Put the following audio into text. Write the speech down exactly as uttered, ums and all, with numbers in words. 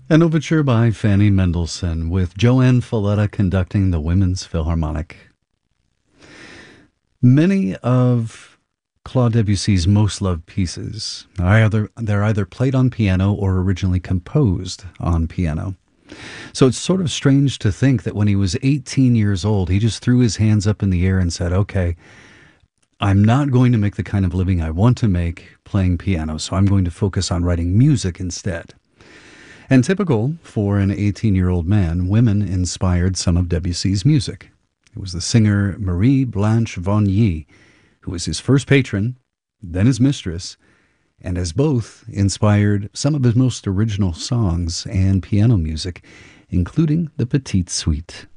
An overture by Fanny Mendelssohn with Joanne Falletta conducting the Women's Philharmonic. Many of Claude Debussy's most loved pieces are either, they're either played on piano or originally composed on piano. So it's sort of strange to think that when he was eighteen years old, he just threw his hands up in the air and said, okay, I'm not going to make the kind of living I want to make playing piano, so I'm going to focus on writing music instead. And typical for an eighteen-year-old man, women inspired some of Debussy's music. It was the singer Marie Blanche Vonnier, who was his first patron, then his mistress, and has both inspired some of his most original songs and piano music, including the Petite Suite.